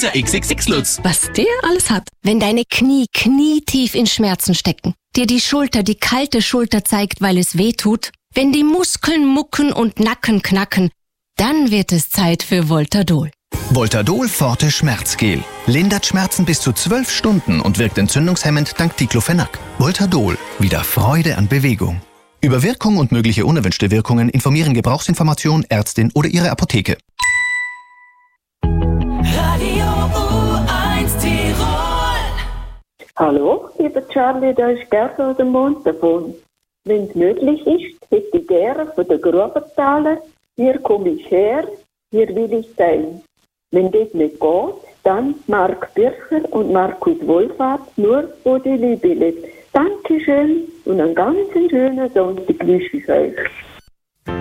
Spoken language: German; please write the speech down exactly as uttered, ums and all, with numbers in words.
unser X X X-Lutz. Was der alles hat. Wenn deine Knie knietief in Schmerzen stecken, dir die Schulter die kalte Schulter zeigt, weil es weh tut, wenn die Muskeln mucken und Nacken knacken, dann wird es Zeit für Voltadol. Voltadol Forte Schmerzgel. Lindert Schmerzen bis zu zwölf Stunden und wirkt entzündungshemmend dank Diclofenac. Voltadol. Wieder Freude an Bewegung. Über Wirkung und mögliche unerwünschte Wirkungen informieren Gebrauchsinformation, Ärztin oder Ihre Apotheke. Radio U eins Tirol. Hallo, lieber Charlie, da ist Gerda aus dem Montafon. Wenn es möglich ist, hätte ich gerne von den Grubertaler, hier komme ich her, hier will ich sein. Wenn das nicht geht, dann Mark Bircher und Markus Wohlfahrt, nur wo die Liebe lebt. Dankeschön und einen ganz schönen Sonntag wünsche ich euch.